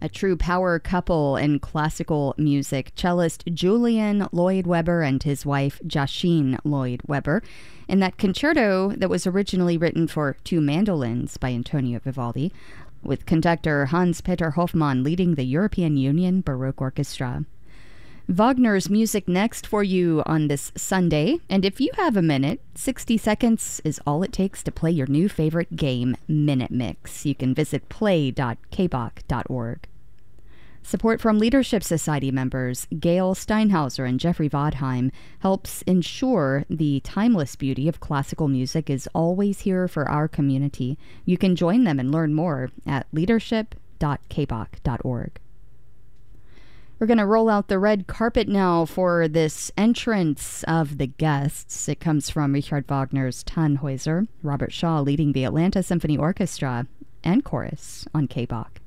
a true power couple in classical music, cellist Julian Lloyd-Webber and his wife Joachim Lloyd-Webber, in that concerto that was originally written for two mandolins by Antonio Vivaldi, with conductor Hans-Peter Hoffmann leading the European Union Baroque Orchestra. Wagner's music next for you on this Sunday, and if you have a minute, 60 seconds is all it takes to play your new favorite game, Minute Mix. You can visit play.kbach.org. Support from Leadership Society members Gail Steinhauser and Jeffrey Vodheim helps ensure the timeless beauty of classical music is always here for our community. You can join them and learn more at leadership.kbach.org. We're going to roll out the red carpet now for this entrance of the guests. It comes from Richard Wagner's Tannhäuser, Robert Shaw leading the Atlanta Symphony Orchestra and chorus on KBach.